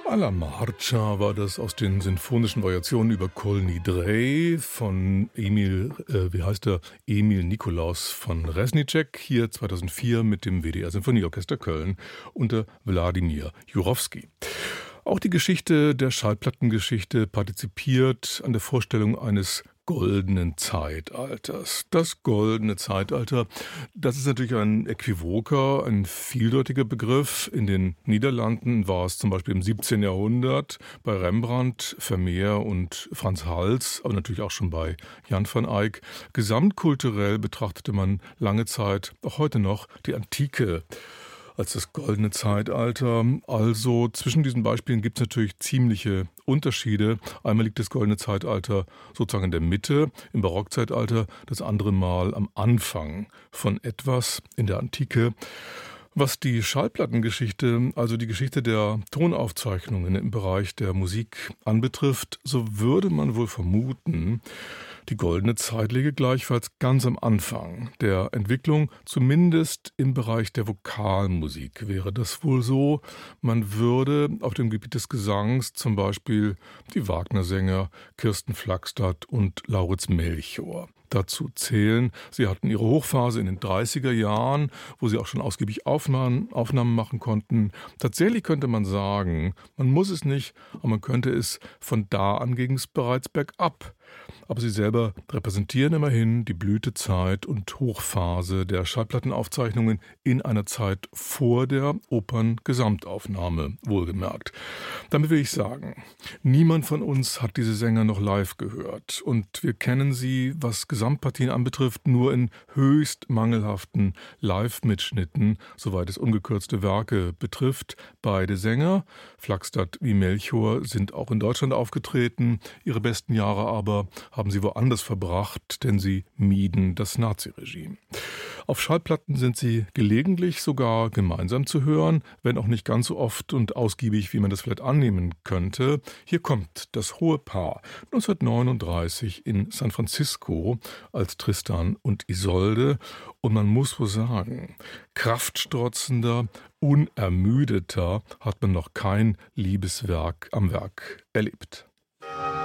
Alla Marcia war das aus den sinfonischen Variationen über Kol Nidrei von Emil Nikolaus von Reznicek, hier 2004 mit dem WDR Sinfonieorchester Köln unter Wladimir Jurowski. Auch die Geschichte der Schallplattengeschichte partizipiert an der Vorstellung eines goldenen Zeitalters. Das goldene Zeitalter, das ist natürlich ein äquivoker, ein vieldeutiger Begriff. In den Niederlanden war es zum Beispiel im 17. Jahrhundert bei Rembrandt, Vermeer und Frans Hals, aber natürlich auch schon bei Jan van Eyck. Gesamtkulturell betrachtete man lange Zeit, auch heute noch, die Antike als das goldene Zeitalter. Also zwischen diesen Beispielen gibt es natürlich ziemliche Unterschiede. Einmal liegt das goldene Zeitalter sozusagen in der Mitte, im Barockzeitalter, das andere Mal am Anfang von etwas in der Antike. Was die Schallplattengeschichte, also die Geschichte der Tonaufzeichnungen im Bereich der Musik anbetrifft, so würde man wohl vermuten, die goldene Zeit liege gleichfalls ganz am Anfang der Entwicklung, zumindest im Bereich der Vokalmusik wäre das wohl so. Man würde auf dem Gebiet des Gesangs zum Beispiel die Wagner-Sänger Kirsten Flagstad und Lauritz Melchior dazu zählen. Sie hatten ihre Hochphase in den 30er Jahren, wo sie auch schon ausgiebig Aufnahmen machen konnten. Tatsächlich könnte man sagen, man muss es nicht, aber man könnte es, von da an ging es bereits bergab. Aber sie selber repräsentieren immerhin die Blütezeit und Hochphase der Schallplattenaufzeichnungen in einer Zeit vor der Operngesamtaufnahme, wohlgemerkt. Damit will ich sagen, niemand von uns hat diese Sänger noch live gehört. Und wir kennen sie, was Gesamtpartien anbetrifft, nur in höchst mangelhaften Live-Mitschnitten, soweit es ungekürzte Werke betrifft. Beide Sänger, Flagstad wie Melchior, sind auch in Deutschland aufgetreten. Ihre besten Jahre aber haben sie woanders verbracht, denn sie mieden das Naziregime. Auf Schallplatten sind sie gelegentlich sogar gemeinsam zu hören, wenn auch nicht ganz so oft und ausgiebig, wie man das vielleicht annehmen könnte. Hier kommt das Hohe Paar 1939 in San Francisco als Tristan und Isolde. Und man muss wohl sagen, kraftstrotzender, unermüdeter hat man noch kein Liebeswerk am Werk erlebt.